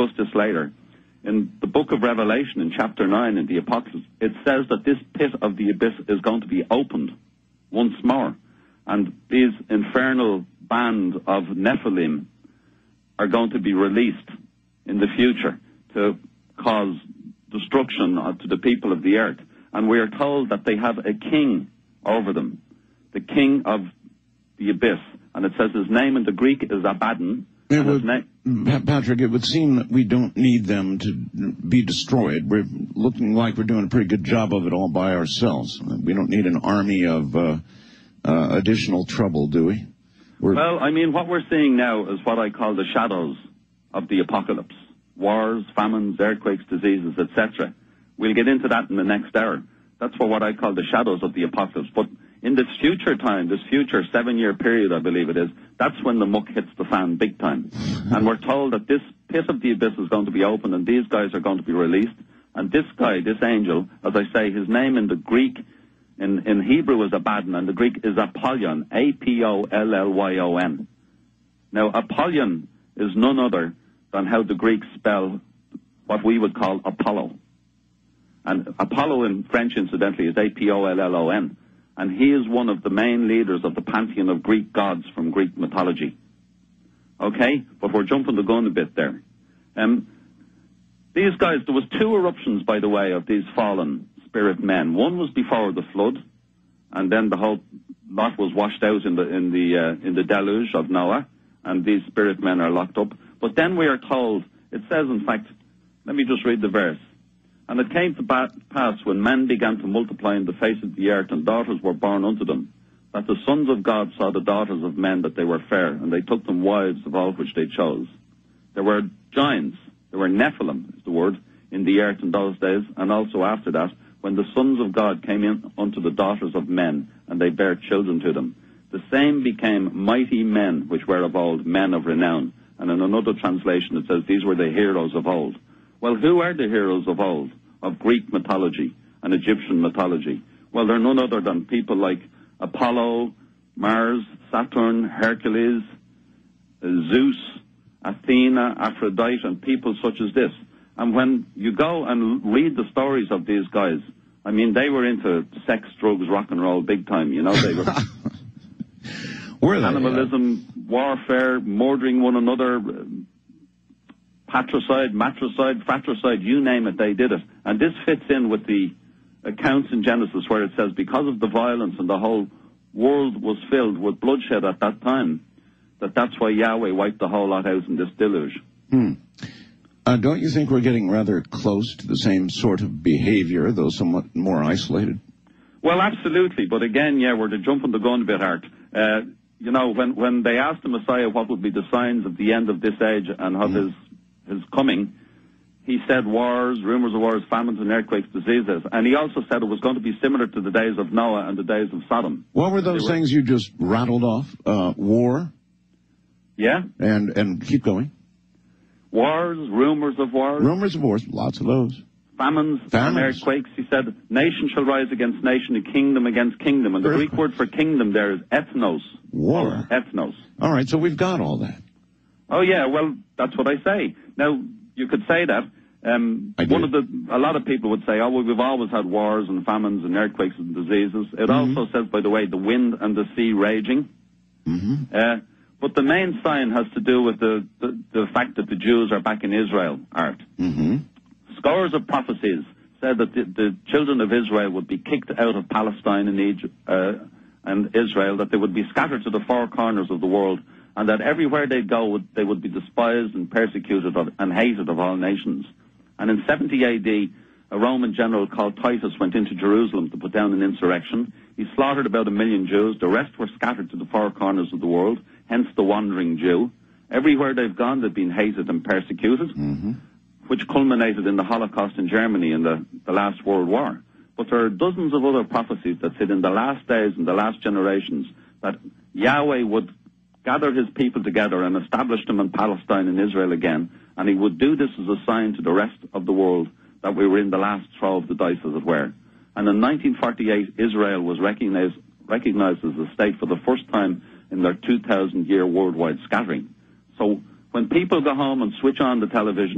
discuss this later. In the book of Revelation, in chapter 9, in the Apocalypse, it says that this pit of the abyss is going to be opened once more. And these infernal band of Nephilim are going to be released in the future to cause destruction to the people of the earth. And we are told that they have a king over them, the king of the abyss. And it says his name in the Greek is Abaddon. Patrick, it would seem that we don't need them to be destroyed. We're looking like we're doing a pretty good job of it all by ourselves. We don't need an army of additional trouble, do we? Well, I mean, what we're seeing now is what I call the shadows of the apocalypse. Wars, famines, earthquakes, diseases, etc. We'll get into that in the next hour. That's what I call the shadows of the apocalypse. But in this future time, this future 7-year period, I believe it is, that's when the muck hits the fan big time. And we're told that this pit of the abyss is going to be opened and these guys are going to be released. And this guy, this angel, as I say, his name in the Greek, in Hebrew is Abaddon, and the Greek is Apollyon, A-P-O-L-L-Y-O-N. Now, Apollyon is none other than how the Greeks spell what we would call Apollo. And Apollo in French, incidentally, is A-P-O-L-L-O-N. And he is one of the main leaders of the pantheon of Greek gods from Greek mythology. Okay? But we're jumping the gun a bit there. These guys, there was 2 eruptions, by the way, of these fallen spirit men. One was before the flood, and then the whole lot was washed out in the deluge of Noah, and these spirit men are locked up. But then we are told, it says, in fact, let me just read the verse. And it came to pass when men began to multiply in the face of the earth, and daughters were born unto them, that the sons of God saw the daughters of men that they were fair, and they took them wives of all which they chose. There were giants, there were Nephilim, is the word, in the earth in those days, and also after that, when the sons of God came in unto the daughters of men, and they bare children to them. The same became mighty men, which were of old, men of renown. And in another translation it says these were the heroes of old. Well, who are the heroes of old, of Greek mythology and Egyptian mythology? Well, they're none other than people like Apollo, Mars, Saturn, Hercules, Zeus, Athena, Aphrodite, and people such as this. And when you go and read the stories of these guys, I mean, they were into sex, drugs, rock and roll big time, you know. They were animalism, warfare, murdering one another, patricide, matricide, fratricide, you name it, they did it. And this fits in with the accounts in Genesis where it says because of the violence and the whole world was filled with bloodshed at that time, that's why Yahweh wiped the whole lot out in this deluge. Don't you think we're getting rather close to the same sort of behavior, though somewhat more isolated? Well, absolutely. But again, yeah, we're jumping the gun a bit, Art. You know, when they asked the Messiah what would be the signs of the end of this age and of his coming, he said wars, rumors of wars, famines and earthquakes, diseases. And he also said it was going to be similar to the days of Noah and the days of Sodom. What were those things you just rattled off? War? Yeah. And keep going. Wars, rumors of wars. Rumors of wars, lots of those. Famines and earthquakes. He said, nation shall rise against nation, and kingdom against kingdom. And the Greek word for kingdom there is ethnos. War. Ethnos. All right, so we've got all that. Oh, yeah, well, that's what I say. Now, you could say that. A lot of people would say, oh, well, we've always had wars and famines and earthquakes and diseases. It also says, by the way, the wind and the sea raging. But the main sign has to do with the fact that the Jews are back in Israel, Art. Scores of prophecies said that the children of Israel would be kicked out of Palestine and Egypt, and Israel, that they would be scattered to the 4 corners of the world, and that everywhere they'd go, they would be despised and persecuted and hated of all nations. And in 70 A.D., a Roman general called Titus went into Jerusalem to put down an insurrection. He slaughtered about 1 million Jews. The rest were scattered to the 4 corners of the world, hence the wandering Jew. Everywhere they've gone, they've been hated and persecuted, which culminated in the Holocaust in Germany in the last World War. But there are dozens of other prophecies that said in the last days and the last generations that Yahweh would gather his people together and establish them in Palestine and Israel again, and he would do this as a sign to the rest of the world that we were in the last throw of the dice, as it were. And in 1948, Israel was recognized as a state for the first time in their 2,000-year worldwide scattering. So when people go home and switch on the television